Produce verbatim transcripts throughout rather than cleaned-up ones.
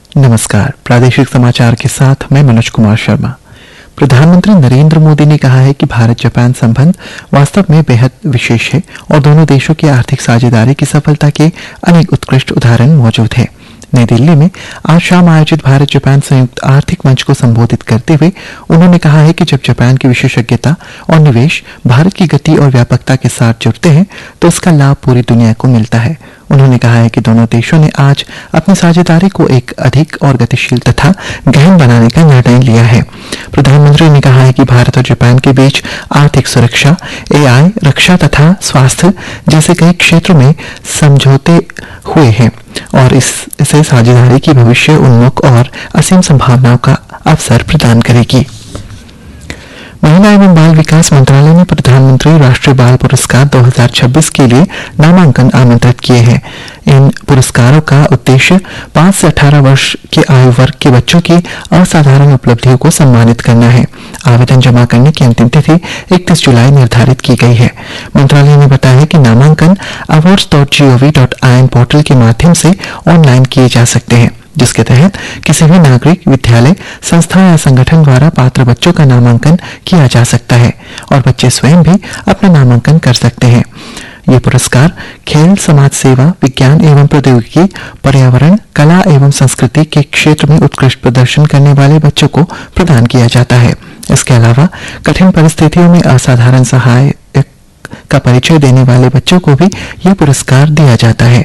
नमस्कार। प्रादेशिक समाचार के साथ मैं मनोज कुमार शर्मा। प्रधानमंत्री नरेंद्र मोदी ने कहा है कि भारत जापान संबंध वास्तव में बेहद विशेष है और दोनों देशों की आर्थिक साझेदारी की सफलता के अनेक उत्कृष्ट उदाहरण मौजूद हैं। नई दिल्ली में आज शाम आयोजित भारत जापान संयुक्त आर्थिक मंच को संबोधित करते हुए उन्होंने कहा है कि जब जापान की विशेषज्ञता और निवेश भारत की गति और व्यापकता के साथ जुड़ते हैं तो इसका लाभ पूरी दुनिया को मिलता है। उन्होंने कहा है कि दोनों देशों ने आज अपनी साझेदारी को एक अधिक और गतिशील तथा गहन बनाने का निर्णय लिया है। प्रधानमंत्री ने कहा है कि भारत और जापान के बीच आर्थिक सुरक्षा, एआई, रक्षा तथा स्वास्थ्य जैसे कई क्षेत्रों में समझौते हुए हैं और इस इसे साझेदारी की भविष्य उन्मुख और असीम संभावनाओं का अवसर प्रदान करेगी। महिला एवं बाल विकास मंत्रालय ने प्रधानमंत्री राष्ट्रीय बाल पुरस्कार दो हज़ार छब्बीस के लिए नामांकन आमंत्रित किए हैं। इन पुरस्कारों का उद्देश्य पाँच से अठारह वर्ष के आयु वर्ग के बच्चों की असाधारण उपलब्धियों को सम्मानित करना है। आवेदन जमा करने की अंतिम तिथि इकतीस जुलाई निर्धारित की गई है। मंत्रालय ने बताया है कि नामांकन awards dot G O V dot I N portal के माध्यम से ऑनलाइन किए जा सकते हैं, जिसके तहत किसी भी नागरिक, विद्यालय, संस्था या संगठन द्वारा पात्र बच्चों का नामांकन किया जा सकता है और बच्चे स्वयं भी अपना नामांकन कर सकते हैं। ये पुरस्कार खेल, समाज सेवा, विज्ञान एवं प्रौद्योगिकी, पर्यावरण, कला एवं संस्कृति के क्षेत्र में उत्कृष्ट प्रदर्शन करने वाले बच्चों को प्रदान किया जाता है। इसके अलावा कठिन परिस्थितियों में असाधारण सहायक का परिचय देने वाले बच्चों को भी यह पुरस्कार दिया जाता है।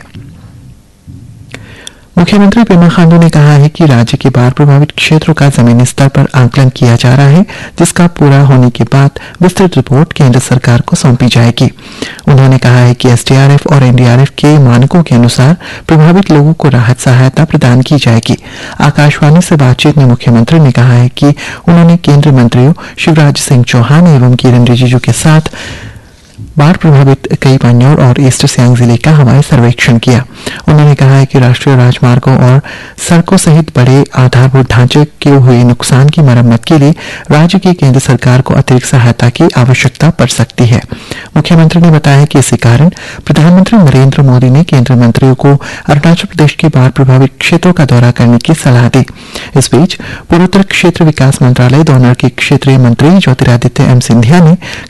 मुख्यमंत्री पेमा खांडू ने कहा है कि राज्य के बाढ़ प्रभावित क्षेत्रों का जमीनी स्तर पर आंकलन किया जा रहा है, जिसका पूरा होने के बाद विस्तृत रिपोर्ट केंद्र सरकार को सौंपी जाएगी। उन्होंने कहा है कि एस डी आर एफ और एन डी आर एफ के मानकों के अनुसार प्रभावित लोगों को राहत सहायता प्रदान की जाएगी। आकाशवाणी से बातचीत में मुख्यमंत्री ने कहा है कि उन्होंने केंद्रीय मंत्रियों शिवराज सिंह चौहान एवं किरण रिजिजू के साथ बाढ़ प्रभावित कई पन्योर और ईस्ट सियांग जिले का हवाई सर्वेक्षण किया। उन्होंने कहा है कि राष्ट्रीय राजमार्गों और सड़कों सहित बड़े आधारभूत ढांचे के हुए नुकसान की मरम्मत के लिए राज्य की केंद्र सरकार को अतिरिक्त सहायता की आवश्यकता पड़ सकती है। मुख्यमंत्री ने बताया कि इसी कारण प्रधानमंत्री नरेंद्र मोदी ने केंद्रीय मंत्रियों को अरुणाचल प्रदेश के बाढ़ प्रभावित क्षेत्रों का दौरा करने की सलाह दी। इस बीच पूर्वोत्तर क्षेत्र विकास मंत्रालय डोनर के क्षेत्रीय मंत्री ज्योतिरादित्य एम सिंधिया ने